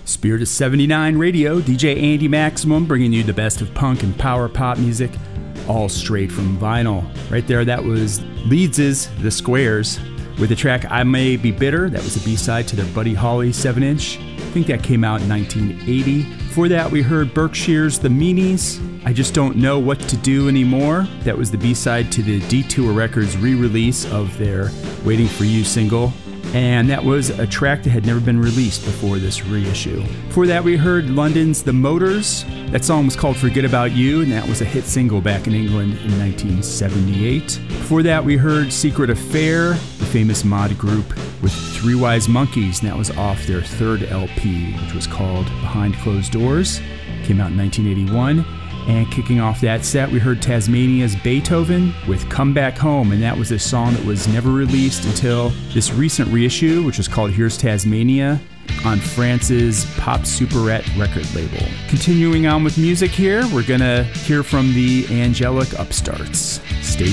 Spirit of 79 Radio, DJ Andy Maximum, bringing you the best of punk and power pop music, all straight from vinyl. Right there, that was Leeds' The Squares with the track I May Be Bitter. That was a B-side to their Buddy Holly 7-inch. I think that came out in 1980. Before that, we heard Berkshire's The Meanies, I Just Don't Know What to Do Anymore. That was the B-side to the Detour Records re-release of their Waiting for You single. And that was a track that had never been released before this reissue. Before that, we heard London's The Motors. That song was called Forget About You, and that was a hit single back in England in 1978. Before that, we heard Secret Affair, the famous mod group, with Three Wise Monkeys, and that was off their third LP, which was called Behind Closed Doors. Came out in 1981. And kicking off that set, we heard Tasmania's Beethoven with Come Back Home, and that was a song that was never released until this recent reissue, which was called Here's Tasmania, on France's Pop Superette record label. Continuing on with music here, we're gonna hear from the Angelic Upstarts. Stay